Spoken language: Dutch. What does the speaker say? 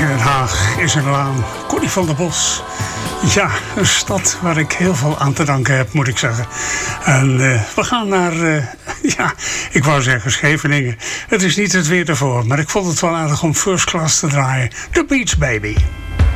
In Den Haag is een laan. Corrie van der Bos. Ja, een stad waar ik heel veel aan te danken heb, moet ik zeggen. En we gaan naar, ja, ik wou zeggen Scheveningen. Het is niet het weer ervoor, maar ik vond het wel aardig om First Class te draaien. The Beach Baby.